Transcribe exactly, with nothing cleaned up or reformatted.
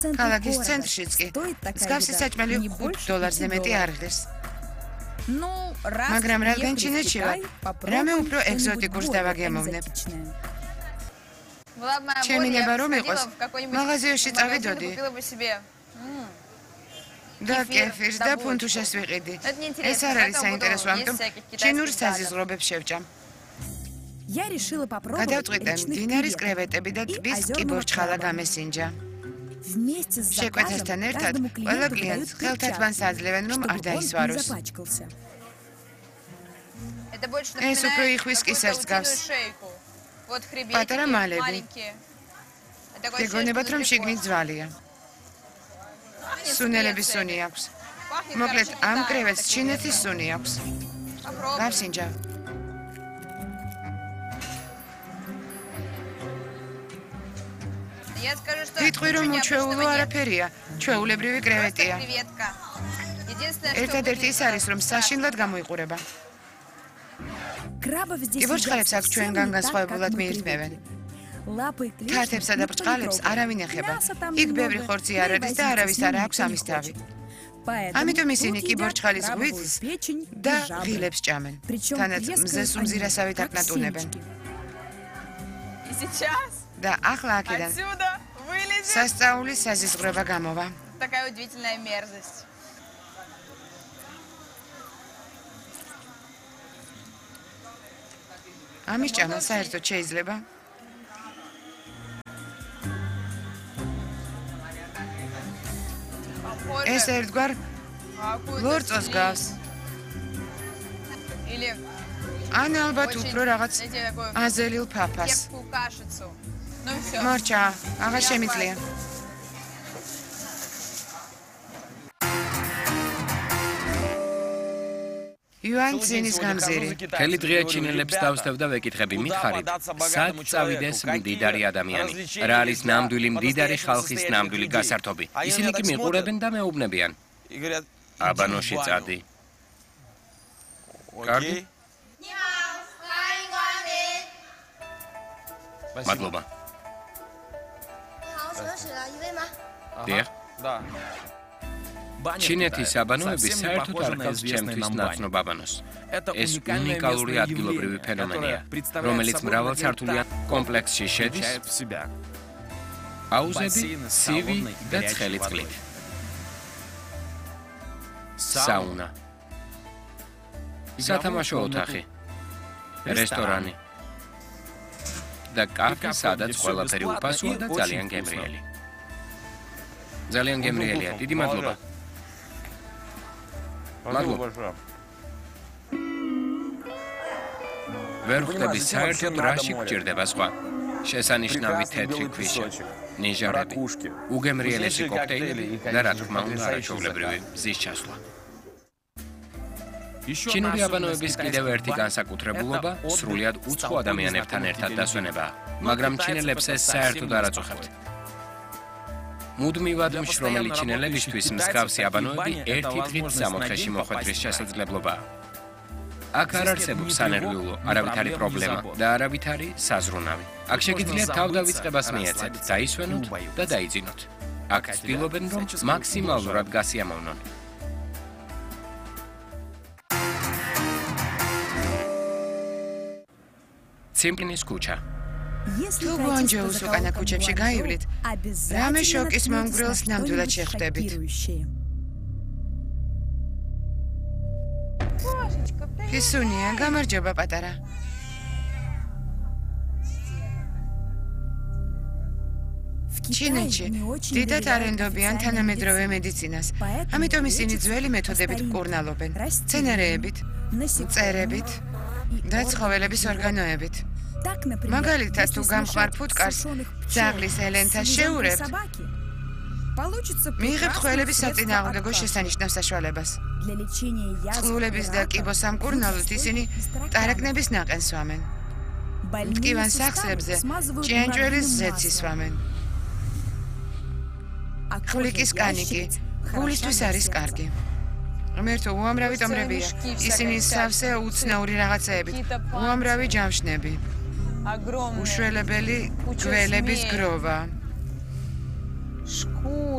ქალაქის ცენტრშიც კი მსგავსი საჭმელი ხუთ დოლარზე მეტი არ ღირს. მაგრამ რადგან ჩინეთში ვარ, რამე უფრო ეგზოტიკურს დავაგემოვნებ. ჩემი ნება რომ იყოს, მაღაზიაში წავიდოდი და კეფირს და ფუნთუშას ვიყიდი. ეს არ არის საინტერესო, ამიტომ ჩინურ საზიზღრობებს შევჭამ. გადავწყვიტე მდინარის კრევეტები და ტბის კიბორჩხალა გამესინჯა. შეკვეთასთან ერთად ყველა კლიენტს ხელთათმანს აძლევენ, რომ არ დაისვაროს. ეს უფრო იხვის კისერს გავს. პატარა მალები. გეგონებათ, რომ შიგნით ძვალია. სუნელების სუნი აქვს. მოკლედ, ამ კრევეტს ჩინეთის სუნი აქვს. გავსინჯა. ვიტყვი, რომ უჩვეულო არაფერია, ჩვეულებრივი კრევეტია. ერთადერთი ის არის, რომ საშინლად გამოიყურება. კიბორჩხალებს აქ ჩვენგან განსხვავებულად მიირთმევენ. თათებსა და ბრჭყალებს არავინ ეხება. იქ ბევრი ხორცი არ არის და არავის არ აქვს ამის თავი. ამიტომ ისინი კიბორჩხალის ღვიძლს და ღილებს ჭამენ. თანაც მზეს უმზირასავით აკნატუნებენ. და ახლა აქედან სასწაულის საზიზღრება გამოვა. ამის ჭამა საერთოდ შეიძლება? ეს ერთგვარ ლორწოს გავს. ან ალბათ უფრო რაღაც აზელილ ფაფას. მორჩა, აღარ შემიძლია. იუან ძინის გამზირი. მთელი დღე ჩინელებს დავსდევ და ვეკითხები, მითხარით, სად წავიდეს მდიდარი ადამიანი? რა არის ნამდვილი მდიდარი ხალხის ნამდვილი გასართობი? ისინი კი მიყურებენ და მეუბნებიან. აბანოში წადი. კარგი? მადლობა. დიახ. ჩინეთის აბანოები საერთოდ არ ყავს ჩემთვის ნაცნობ აბანოს. ეს უნიკალური ადგილობრივი ფენომენია, რომელიც მრავალსართულიან კომპლექსში შედის. აუზები, ცივი და ცხელი წყლით. საუნა. სათამაშო ოთახი. რესტორანი. და კაფე, სადაც ყველაფერი უფასოა და ძალიან გემრიელი. ძალიან გემრიელია. დიდი მადლობა. მადლობა. ვერ ხვდები საერთოდ რაში გვჭირდება სხვა. შესანიშნავი თეთრი ქვიშა, ნიჟარები, უგემრიელესი კოქტეილები და რა თქმა უნდა არაჩვეულებრივი მზის ჩასვლა. ჩინური აბანოების კიდევ ერთი განსაკუთრებულობა სრულიად უცხო ადამიანებთან ერთად დასვენებაა, მაგრამ ჩინელებს ეს საერთოდ არ აწუხებთ. მუდმივად მშრომელი ჩინელებისთვის მსგავსი აბანოები ერთი დღით სამოთხეში მოხვედრის შესაძლებლობაა. აქ არ არსებობს სანერვიულო, არავითარი პრობლემა და არავითარი საზრუნავი. აქ შეგიძლიათ თავდავიწყებას მიეცეთ, დაისვენოთ და დაიძინოთ. აქ ცდილობენ, რომ მაქსიმალურად გასიამოვნონ. ციმპლინის ქუჩა. თუ გუანჯოუს უკანა ქუჩებში გაივლით, რამე შოკის მომგვრელს ნამდვილად შეხვდებით. ფისუნია, გამარჯობა პატარა. ჩინეთში დიდად არენდობიან თანამედროვე მედიცინას, ამიტომ ისინი ძველი მეთოდებით მკურნალობენ, მცენარეებით, მწერებით და ცხოველების ორგანოებით. მაგალითად, თუ გამხმარ ფუტკარს ძაღლის ელენთა შეურებთ, მიიღებთ ხველების საწინააღმდეგო შესანიშნავ საშუალებას. წყლულების და კიბოს სამკურნალოდ ისინი ტარაკნების ნაყენს სვამენ. მტკივან სახსრებზე ჭიანჭველის ზეთს ისვამენ. ხვლიკის კანიკი გულისთვის არის კარგი. ღმერთო, უამრავი ტომრებია. ისინი სავსე უცნაური რაღაცეებით, უამრავი ჯამშნები. უშველებელი გველების გროვა.